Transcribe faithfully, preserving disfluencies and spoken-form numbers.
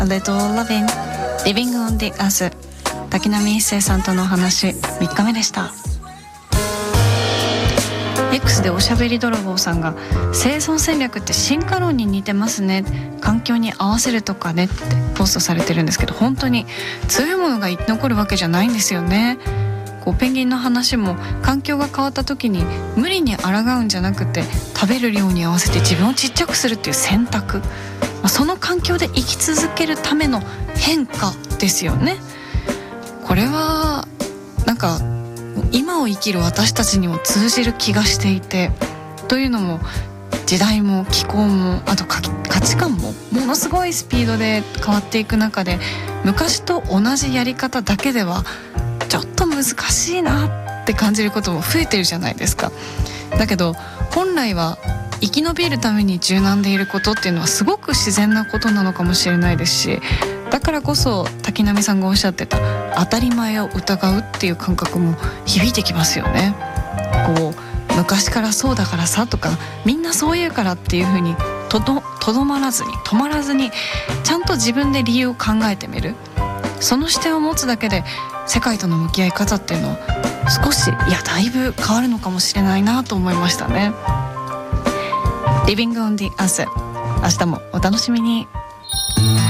A Little Loving Living on the Earth、 滝波一生さんとのお話みっかめでした。 X でおしゃべり泥棒さんが生存戦略って進化論に似てますね、環境に合わせるとかねってポストされてるんですけど、本当に強いものが生き残るわけじゃないんですよね。こうペンギンの話も環境が変わった時に無理に抗うんじゃなくて、食べる量に合わせて自分をちっちゃくするっていう選択、まあ、その環境で生き続けるための変化ですよね。これはなんか今を生きる私たちにも通じる気がしていて、というのも時代も気候もあと価値観もものすごいスピードで変わっていく中で、昔と同じやり方だけではちょっと難しいなって感じることも増えてるじゃないですか。だけど本来は生き延びるために柔軟でいることっていうのはすごく自然なことなのかもしれないですし、だからこそ滝波さんがおっしゃってた当たり前を疑うっていう感覚も響いてきますよね。こう昔からそうだからさとか、みんなそう言うからっていう風にとど、とどまらずに止まらずに、ちゃんと自分で理由を考えてみる、その視点を持つだけで世界との向き合い方っていうのは少し、いやだいぶ変わるのかもしれないなと思いましたね。 Living on the Earth、 明日もお楽しみに。